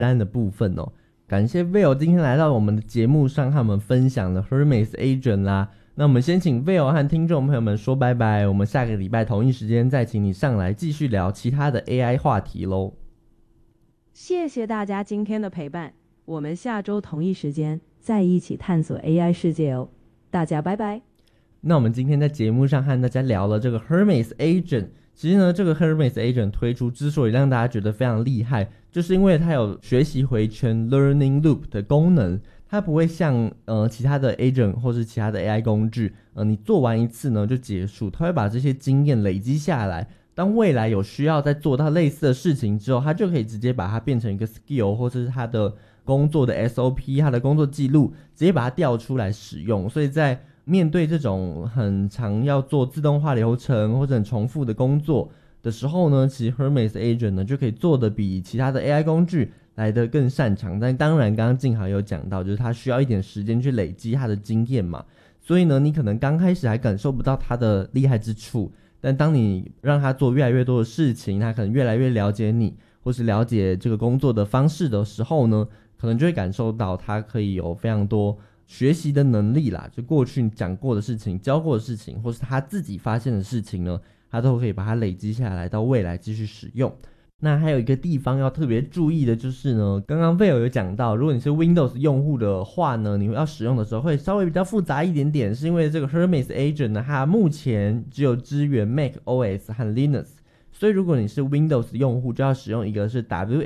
单的部分哦。感谢 Will 今天来到我们的节目上和我们分享了 Hermes Agent 啦。那我们先请 Will 和听众朋友们说拜拜，我们下个礼拜同一时间再请你上来继续聊其他的 AI 话题咯。 谢谢大家今天的陪伴，我们下周同一时间再一起探索 AI 世界哦。大家拜拜。 那我们今天在节目上和大家聊了这个 Hermes Agent。其实呢，这个 Hermes Agent 推出之所以让大家觉得非常厉害，就是因为它有学习回圈 Learning Loop 的功能。它不会像其他的 Agent 或是其他的 AI 工具，你做完一次呢就结束，它会把这些经验累积下来。当未来有需要再做到类似的事情之后，它就可以直接把它变成一个 skill， 或是它的工作的 SOP， 它的工作记录，直接把它调出来使用。所以在面对这种很常要做自动化流程或者很重复的工作的时候呢，其实 Hermes Agent 呢就可以做得比其他的 AI 工具来得更擅长。但当然刚刚静豪有讲到，就是它需要一点时间去累积它的经验嘛，所以呢你可能刚开始还感受不到它的厉害之处，但当你让它做越来越多的事情，它可能越来越了解你，或是了解这个工作的方式的时候呢，可能就会感受到它可以有非常多学习的能力啦，就过去讲过的事情，教过的事情，或是他自己发现的事情呢，他都可以把它累积下来，到未来继续使用。那还有一个地方要特别注意的就是呢，刚刚 Will 有讲到，如果你是 Windows 用户的话呢，你要使用的时候会稍微比较复杂一点点，是因为这个 Hermes Agent 呢，它目前只有支援 Mac OS 和 Linux， 所以如果你是 Windows 用户，就要使用一个是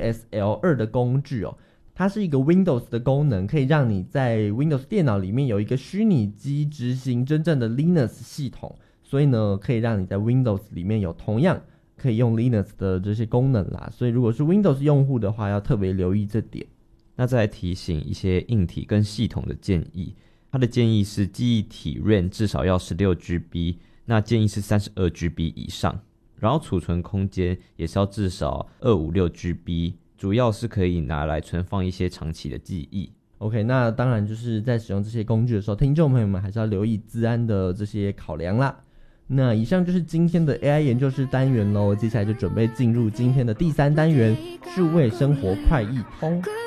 WSL2 的工具哦。它是一个 Windows 的功能，可以让你在 Windows 电脑里面有一个虚拟机执行真正的 Linux 系统，所以呢可以让你在 Windows 里面有同样可以用 Linux 的这些功能啦。所以如果是 Windows 用户的话，要特别留意这点。 那再来提醒一些硬体跟系统的建议，它的建议是记忆体 RAM 至少要 16GB， 那建议是 32GB 以上，然后储存空间也是要至少 256GB，主要是可以拿来存放一些长期的记忆。 OK， 那当然就是在使用这些工具的时候，听众朋友们还是要留意资安的这些考量啦。那以上就是今天的 AI 研究室单元咯，接下来就准备进入今天的第3单元，数位生活快易通。